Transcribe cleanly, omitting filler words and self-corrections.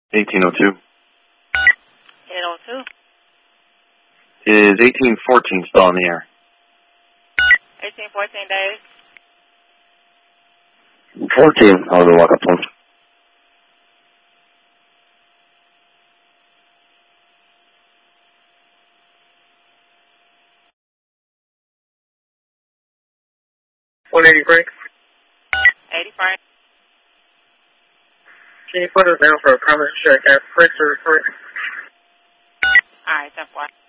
1802. 802. Is 1814 still on the air? 1814 days. 14 on the walk-up phone. $180 Frank. 80 Frank. Can you put us down for a comment check at Fraser Frank? Alright, 10-4.